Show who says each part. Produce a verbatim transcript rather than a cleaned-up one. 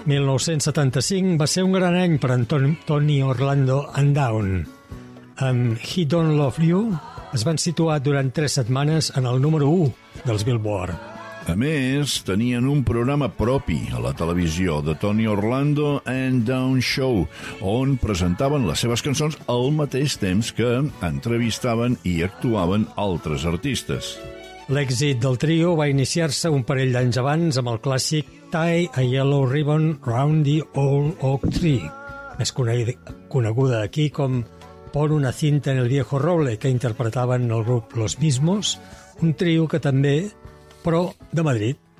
Speaker 1: mil nou-cents setanta-cinc va ser un gran any per en Tony Orlando and Down. Amb He Don't Love You es van situar durant tres setmanes en el número u dels Billboard.
Speaker 2: A més, tenien un programa propi a la televisió, The Tony Orlando and Down Show, on presentaven les seves cançons al mateix temps que entrevistaven i actuaven altres artistes.
Speaker 1: L'èxit del trio va iniciar-se un parell d'anys abans amb el clàssic Tie a Yellow Ribbon Round the Old Oak Tree, més coneguda aquí com Pon una cinta en el viejo roble, que interpretaven el grup Los Mismos, un trio que també, però de Madrid.